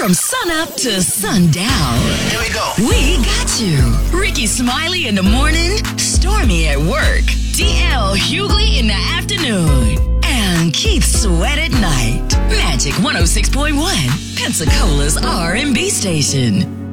From sunup to sundown. Here we go. We got you. Ricky Smiley in the morning, Stormy at work, DL Hughley in the afternoon, and Keith Sweat at night. Magic 106.1, Pensacola's R&B station.